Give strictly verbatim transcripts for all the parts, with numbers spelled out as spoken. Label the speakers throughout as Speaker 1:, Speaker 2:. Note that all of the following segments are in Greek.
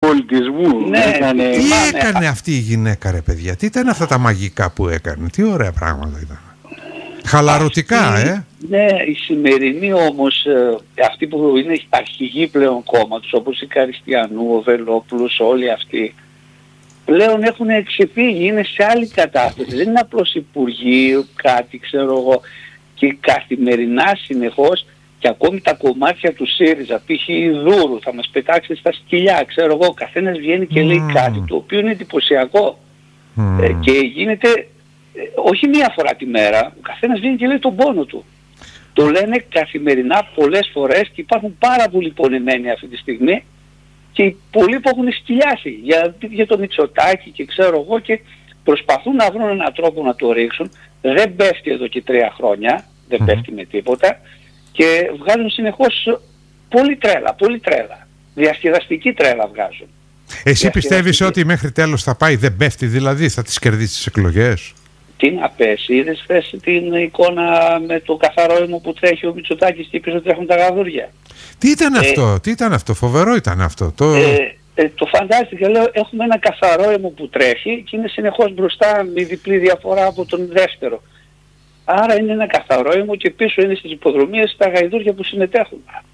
Speaker 1: πολιτισμού.
Speaker 2: Ναι,
Speaker 1: έκανε...
Speaker 3: Τι
Speaker 2: Μα,
Speaker 3: έκανε
Speaker 2: ναι.
Speaker 3: αυτή η γυναίκα, ρε παιδιά? Τι ήταν αυτά τα μαγικά που έκανε? Τι ωραία πράγματα ήταν. Χαλαρωτικά,
Speaker 2: αυτή,
Speaker 3: ε.
Speaker 2: Ναι, η σημερινή όμως, ε, αυτή που είναι αρχηγοί πλέον κόμματος, όπως η Καριστιανού, ο Βελόπουλος, όλοι αυτοί, πλέον έχουν ξεφύγει, είναι σε άλλη κατάσταση. Δεν είναι απλώς υπουργοί, κάτι ξέρω εγώ, και καθημερινά συνεχώς, και ακόμη τα κομμάτια του ΣΥΡΙΖΑ, π.χ. η Δούρου, θα μας πετάξει στα σκυλιά, ξέρω εγώ, ο καθένας βγαίνει και λέει
Speaker 3: Mm.
Speaker 2: κάτι, το οποίο είναι εντυπωσιακό.
Speaker 3: Mm.
Speaker 2: Ε, και γίνεται, ε, όχι μία φορά τη μέρα, ο καθένας βγαίνει και λέει τον πόνο του. Το λένε καθημερινά πολλές φορές και υπάρχουν πάρα πολλοί πονεμένοι αυτή τη στιγμή και πολλοί που έχουν σκυλιάσει για, για το Μητσοτάκη και ξέρω εγώ, και προσπαθούν να βρουν έναν τρόπο να το ρίξουν. Δεν πέφτει εδώ και τρία χρόνια, δεν
Speaker 3: Mm-hmm.
Speaker 2: πέφτει με τίποτα, και βγάζουν συνεχώς πολύ τρέλα, πολύ τρέλα. Διασκεδαστική τρέλα βγάζουν.
Speaker 3: Εσύ πιστεύεις ότι μέχρι τέλος θα πάει, δεν πέφτει δηλαδή, θα τις κερδίσει τις εκλογές?
Speaker 2: Τι να πέσει, είδες χθες την εικόνα με το καθαρό αίμο που τρέχει ο Μητσοτάκης και πίσω τρέχουν τα γαδούρια?
Speaker 3: Τι ήταν
Speaker 2: ε,
Speaker 3: αυτό, τι ήταν αυτό, φοβερό ήταν αυτό. Το,
Speaker 2: ε, ε, το φαντάστηκα, λέω, έχουμε ένα καθαρό αίμο που τρέχει και είναι συνεχώς μπροστά με διπλή διαφορά από τον δεύτερο. Άρα είναι ένα καθαρό αίμο και πίσω είναι στις υποδρομίες τα γαϊδούρια που συμμετέχουν.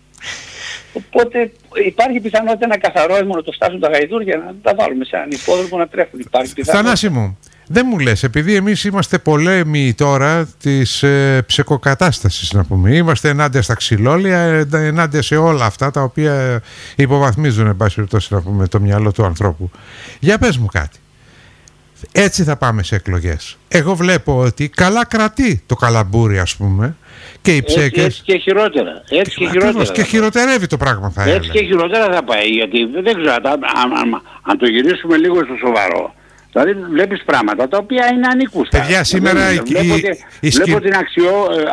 Speaker 2: Οπότε υπάρχει πιθανότητα ένα καθαρό αίμο να το φτάσουν τα γαϊδούρια, να τα βάλουμε σε έναν υπόδρομο να τρέχουν. Υπάρχει πιθανότητα.
Speaker 3: Θανάση μου, δεν μου λες, επειδή εμείς είμαστε πολέμοι τώρα της ε, ψεκοκατάστασης, να πούμε, είμαστε ενάντια στα ξυλόλια, ε, ενάντια σε όλα αυτά τα οποία υποβαθμίζουν, εν πάση περιπτώσει, να πούμε, το μυαλό του ανθρώπου. Για πες μου κάτι. Έτσι θα πάμε σε εκλογές. Εγώ βλέπω ότι καλά κρατεί το καλαμπούρι, ας πούμε, και οι ψέκες.
Speaker 1: Έτσι, έτσι και χειρότερα. Έτσι και χειρότερα.
Speaker 3: Ακριβώς, και χειροτερεύει το πράγμα, θα έλεγα.
Speaker 1: Έτσι και χειρότερα θα πάει, γιατί δεν ξέρω, αν, αν, αν το γυρίσουμε λίγο στο σοβαρό, δηλαδή βλέπεις πράγματα τα οποία είναι ανήκουστα.
Speaker 3: Παιδιά, σήμερα η,
Speaker 1: βλέπω,
Speaker 3: η,
Speaker 1: και,
Speaker 3: η,
Speaker 1: βλέπω την αξιό,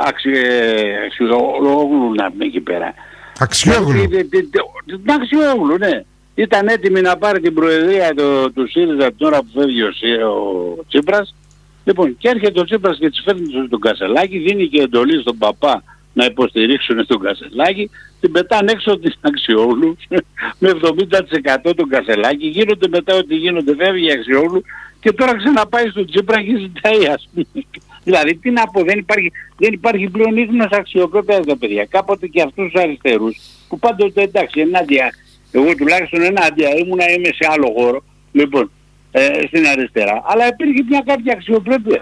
Speaker 1: αξιόγλου να πούμε εκεί πέρα.
Speaker 3: Αξιόγλου.
Speaker 1: Την αξιόγλου, ναι. Ήταν έτοιμη να πάρει την προεδρία του, του ΣΥΡΙΖΑ την ώρα που φεύγει ο, ο Τσίπρας. Λοιπόν, και έρχεται ο Τσίπρας και της φέρνει τον Κασελάκη, δίνει και εντολή στον παπά να υποστηρίξουν τον Κασελάκη, την πετάνε έξω την Αξιόγλου με εβδομήντα τοις εκατό τον Κασελάκη, γίνονται μετά ότι γίνονται, φεύγει η Αξιόγλου και τώρα ξαναπάει στον Τσίπρα και ζητάει, ας πούμε. Δηλαδή τι να πω, δεν υπάρχει, δεν υπάρχει πλέον ίχνος αξιοπρέπειας τα παιδιά. Κάποτε και αυτούς τους αριστερούς που πάντοτε εντάξει ενάντια, εγώ τουλάχιστον ενάντια ήμουνα, είμαι σε άλλο χώρο, λοιπόν, ε, στην αριστερά, αλλά υπήρχε μια κάποια αξιοπρέπεια.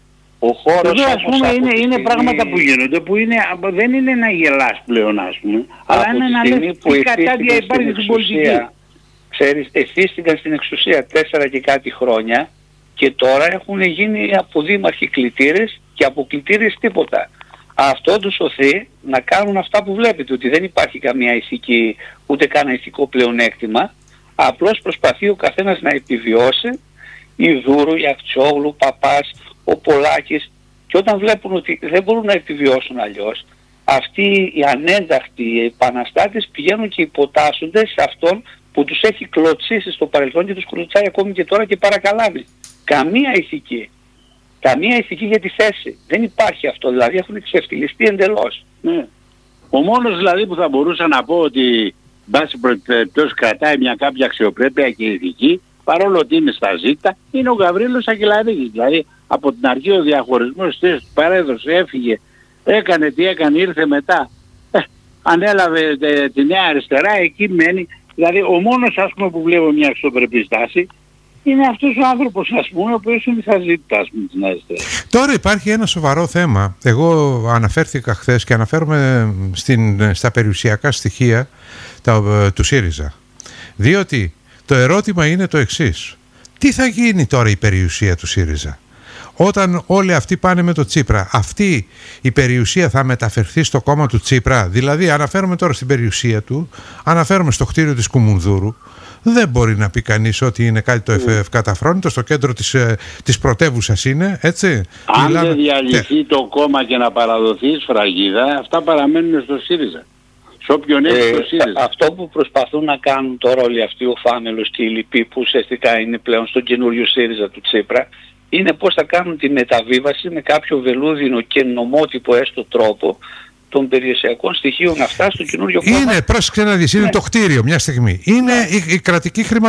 Speaker 2: Ο χώρος,
Speaker 1: εδώ, ας πούμε, είναι, είναι
Speaker 2: στιγμή...
Speaker 1: πράγματα που γίνονται που είναι, δεν είναι να γελάς πλέον, ας πούμε, αλλά είναι να λες τι κατάδια υπάρχει στην πολιτική.
Speaker 2: Ξέρεις, εθίστηκαν στην εξουσία τέσσερα και κάτι χρόνια και τώρα έχουν γίνει από δήμαρχοι κλητήρες και από κλητήρες τίποτα. Αυτό τους σωθεί να κάνουν αυτά που βλέπετε, ότι δεν υπάρχει καμία ηθική, ούτε κανένα ηθικό πλεονέκτημα, απλώς προσπαθεί ο καθένας να επιβιώσει, η Δούρου, η Αξιόγλου, ο Παπάς, ο Πολάκης, και όταν βλέπουν ότι δεν μπορούν να επιβιώσουν αλλιώς, αυτοί οι ανένταχτοι, οι επαναστάτες πηγαίνουν και υποτάσσονται σε αυτόν που τους έχει κλωτσίσει στο παρελθόν και τους κλωτσάει ακόμη και τώρα και παρακαλάμε. Καμία ηθική. Καμία ηθική για τη θέση. Δεν υπάρχει αυτό. Δηλαδή έχουν ξεφτυλιστεί εντελώς.
Speaker 1: Ναι. Ο μόνος δηλαδή που θα μπορούσα να πω ότι βάση περιπτώσει κρατάει μια κάποια αξιοπρέπεια και ηθική, παρόλο ότι είναι στα ζήτα, είναι ο Γαβρίλος Αγγελαδίκης. Δηλαδή από την αρχή ο διαχωρισμός της του παρέδωσε, έφυγε, έκανε τι έκανε, ήρθε μετά, ε, ανέλαβε ε, τη Νέα Αριστερά, εκεί μένει. Δηλαδή ο μόνος, ας πούμε, που βλέπω μια αξιοπρεπή στάση είναι αυτός ο άνθρωπος, ας πούμε, ο οποίος είναι στα ζήτα, ας πούμε, την αριστερά.
Speaker 3: Τώρα υπάρχει ένα σοβαρό θέμα. Εγώ αναφέρθηκα χθες και αναφέρομαι στην, στα περιουσιακά στοιχεία τα, του ΣΥΡΙΖΑ. Διότι το ερώτημα είναι το εξής. Τι θα γίνει τώρα η περιουσία του ΣΥΡΙΖΑ? Όταν όλοι αυτοί πάνε με το Τσίπρα, αυτή η περιουσία θα μεταφερθεί στο κόμμα του Τσίπρα? Δηλαδή αναφέρομαι τώρα στην περιουσία του, αναφέρομαι στο κτίριο της Κουμουνδούρου. Δεν μπορεί να πει κανείς ότι είναι κάτι το mm. ευκαταφρόνητο, στο κέντρο της, της πρωτεύουσας είναι, έτσι.
Speaker 1: Αν
Speaker 3: Μιλάμε...
Speaker 1: δεν διαλυθεί το κόμμα και να παραδοθεί η σφραγίδα, αυτά παραμένουν στο ΣΥΡΙΖΑ. Σε όποιον έχει
Speaker 2: ε,
Speaker 1: το ΣΥΡΙΖΑ.
Speaker 2: Αυτό που προσπαθούν να κάνουν τώρα όλοι αυτοί, ο Φάμελος και οι λοιποί, που ουσιαστικά είναι πλέον στον καινούριο ΣΥΡΙΖΑ του Τσίπρα, είναι πώς θα κάνουν τη μεταβίβαση με κάποιο βελούδινο και νομότυπο έστω τρόπο των περιουσιακών στοιχείων αυτά στο καινούριο κόμμα.
Speaker 3: Είναι, πρόσεξε να δεις, είναι
Speaker 2: ναι.
Speaker 3: το κτίριο μια στιγμή. Είναι η, η κρατική χρηματοδότηση.